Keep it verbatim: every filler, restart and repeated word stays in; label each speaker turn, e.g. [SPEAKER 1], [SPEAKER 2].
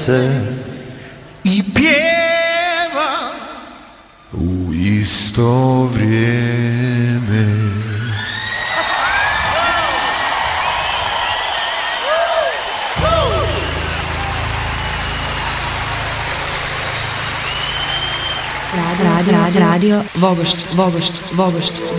[SPEAKER 1] srce i pjeva u isto vrijeme.
[SPEAKER 2] Radio, radio, radio, Vogošć, Vogošć, Vogošć.